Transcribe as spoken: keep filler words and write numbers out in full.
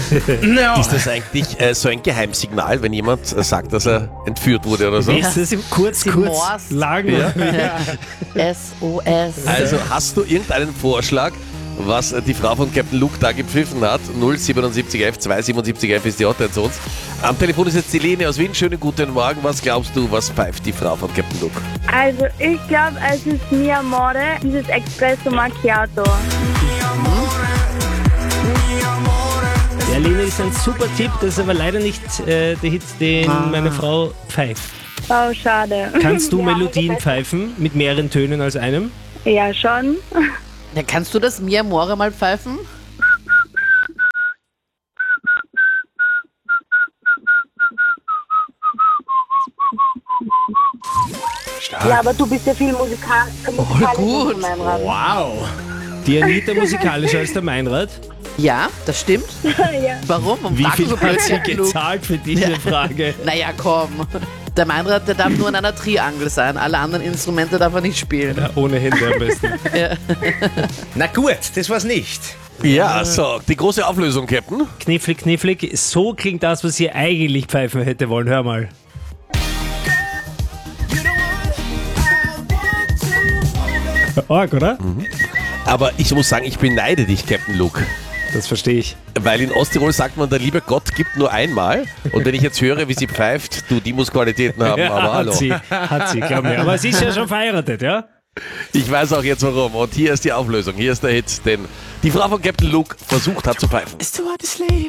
No. Ist das eigentlich äh, so ein Geheimsignal, wenn jemand äh, sagt, dass er entführt wurde oder so? Ist das kurz, Sie kurz, morst. lang? Ja. Ja. S O S. Also hast du irgendeinen Vorschlag, was äh, die Frau von Captain Luke da gepfiffen hat? null siebenundsiebzig elf zweihundertsiebenundsiebzig elf ist die Hotline zu uns. Am Telefon ist jetzt die Lene aus Wien. Schönen guten Morgen. Was glaubst du, was pfeift die Frau von Captain Luke? Also ich glaube, es ist Mi Amore, dieses Espresso Macchiato. Ja, Lene ist ein super Tipp, das ist aber leider nicht äh, der Hit, den meine Frau pfeift. Oh, schade. Kannst du Ja, Melodien pfeifen mit mehreren Tönen als einem? Ja, schon. Ja, kannst du das Mi Amore mal pfeifen? Ja, aber du bist ja viel musikal musikalischer gut. von meinem Rat. Wow! Die Anita musikalischer als der Meinrad. Ja, das stimmt. Ja. Warum? Um Wie Daten viel so hat sie blöd genug? gezahlt für diese Frage? Naja, komm. Der Meinrad, der darf nur an einer Triangel sein. Alle anderen Instrumente darf er nicht spielen. Ja, ohne Hände am besten. Na gut, das war's nicht. Ja, so, die große Auflösung, Captain. Knifflig, knifflig, so klingt das, was sie eigentlich pfeifen hätte wollen. Hör mal. Arg, oder? Aber ich muss sagen, ich beneide dich, Captain Luke. Das verstehe ich. Weil in Osttirol sagt man, der liebe Gott gibt nur einmal. Und wenn ich jetzt höre, wie sie pfeift, du, die muss Qualitäten haben, Ja, aber hallo. hat sie, hat sie, glaub mir. Aber sie ist ja schon verheiratet, ja? Ich weiß auch jetzt warum. Und hier ist die Auflösung, hier ist der Hit, den die Frau von Captain Luke versucht hat zu pfeifen. It's too hard to sleep.